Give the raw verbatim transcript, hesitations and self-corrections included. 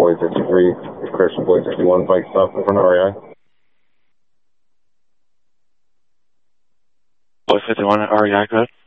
Boyd sixty-three, Christian Boyd sixty-one, bike stop in front of R E I. Boyd fifty-one, R E I, go ahead.